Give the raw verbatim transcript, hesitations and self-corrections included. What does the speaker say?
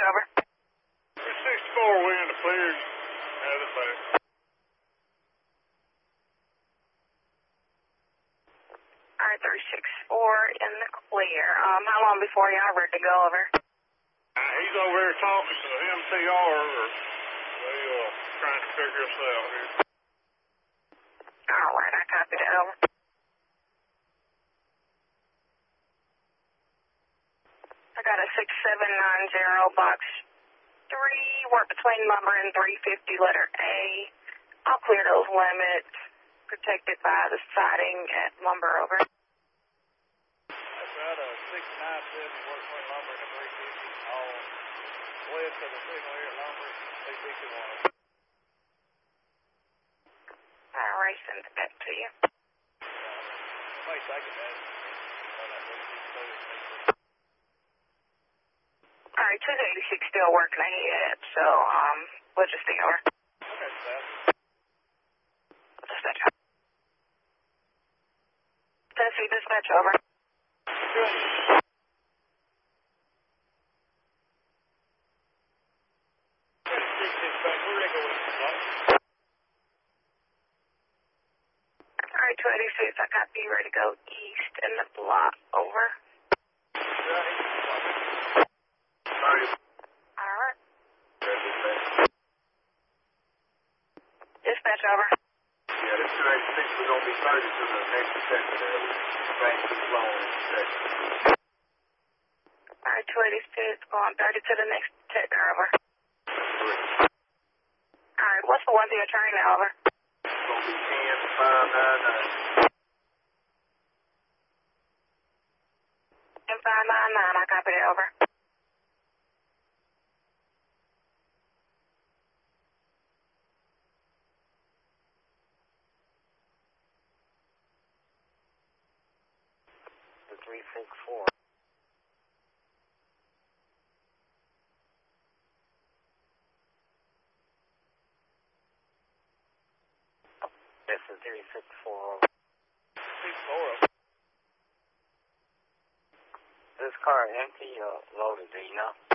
over. three sixty-four, we in the clear. Yeah, this way. All right, three six four in the clear. Um, how long before y'all ready to go over? Uh, he's over here talking to the M T R, or they uh trying to figure us out here. All right, I copied it over. I got a six seven nine zero box three, work between lumber and three fifty letter A. I'll clear those limits, protected by the siding at lumber over. That's right, a six nine seven work between lumber and a three fifty, all west of the signal here at lumber, three sixty-one. All right, send it back to you. Wait, take it back. All right, two eighty-six still working ahead, so um, we'll just stay over. Okay, Seth. Dispatch over. Tennessee dispatch over. Good. All right, two eighty-six, I copy you, ready to go east in the block, over. Sorry. All right. Dispatch over. Yeah, this two eighty-six is going to be thirty to the next detector there. Bank too long in the section. All right, two eighty-six, going thirty to the next detector, over. All right, what's the one thing you're turning over? It's going to be ten five nine nine. ten five nine nine, I copied it over. three six four. This is three six four. three four. This car empty or loaded, do you know?